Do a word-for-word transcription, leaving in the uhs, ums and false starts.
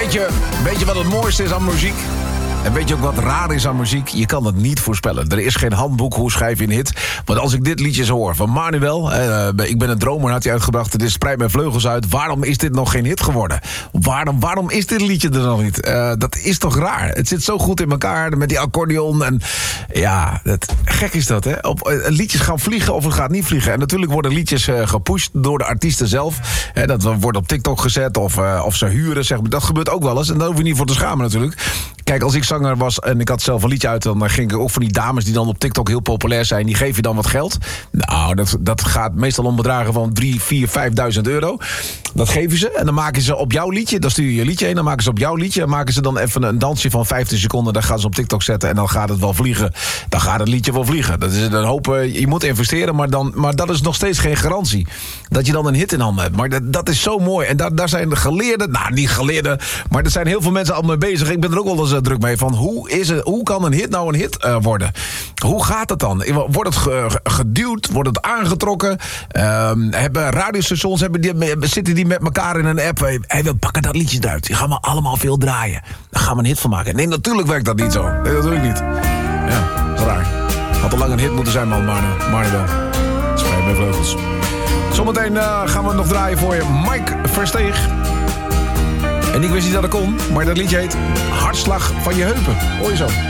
weet je, weet je wat het mooiste is aan muziek? En weet je ook wat raar is aan muziek? Je kan het niet voorspellen. Er is geen handboek hoe schrijf je een hit. Want als ik dit liedje zo hoor van Manuel... Uh, ik ben een dromer, had hij uitgebracht. Dit spreidt mijn vleugels uit. Waarom is dit nog geen hit geworden? Waarom, waarom is dit liedje er nog niet? Uh, dat is toch raar? Het zit zo goed in elkaar met die accordeon. En ja, dat, gek is dat, hè? Op, uh, liedjes gaan vliegen of het gaat niet vliegen. En natuurlijk worden liedjes uh, gepusht door de artiesten zelf. Hè, dat wordt op TikTok gezet of, uh, of ze huren. Zeg maar. Dat gebeurt ook wel eens. En daar hoef je niet voor te schamen natuurlijk. Kijk, als ik zanger was en ik had zelf een liedje uit... dan ging ik ook van die dames die dan op TikTok heel populair zijn... die geven je dan wat geld. Nou, dat, dat gaat meestal om bedragen van drie, vier, vijfduizend euro. Dat geven ze en dan maken ze op jouw liedje... dan stuur je je liedje heen, dan maken ze op jouw liedje... en maken ze dan even een dansje van vijftien seconden... dan gaan ze op TikTok zetten en dan gaat het wel vliegen. Dan gaat het liedje wel vliegen. Dat is een hoop, je moet investeren, maar, dan, maar dat is nog steeds geen garantie. Dat je dan een hit in handen hebt. Maar dat, dat is zo mooi. En daar, daar zijn de geleerden... nou, niet geleerden... maar er zijn heel veel mensen al mee bezig. Ik ben er ook wel eens uh, druk mee van... Hoe, is het, hoe kan een hit nou een hit uh, worden? Hoe gaat het dan? Wordt het ge, geduwd? Wordt het aangetrokken? Uh, hebben radiostations hebben die, zitten die met elkaar in een app? Hey, we pakken dat liedje eruit. Die gaan we allemaal veel draaien. Daar gaan we een hit van maken. Nee, natuurlijk werkt dat niet zo. Nee, dat doe ik niet. Ja, dat is raar. Had al lang een hit moeten zijn, man. Maar, maar wel. Spijt mijn vleugels. Zometeen uh, gaan we het nog draaien voor je. Mike Versteeg. En ik wist niet dat ik kon, maar dat liedje heet Hartslag van je heupen. Hoor je zo.